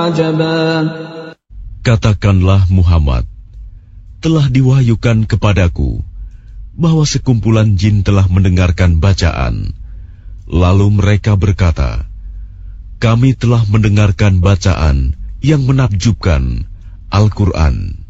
عجبا. Katakanlah Muhammad, telah diwahyukan kepadaku bahwa sekumpulan jin telah mendengarkan bacaan. Lalu mereka berkata, kami telah mendengarkan bacaan yang menakjubkan, Al-Quran.